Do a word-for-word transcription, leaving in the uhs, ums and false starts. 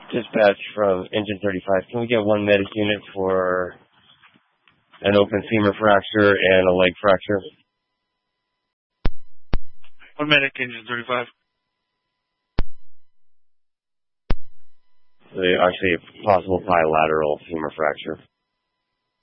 Dispatch from Engine thirty-five. Can we get one medic unit for an open femur fracture and a leg fracture? One medic, Engine thirty-five. So actually, a possible bilateral femur fracture.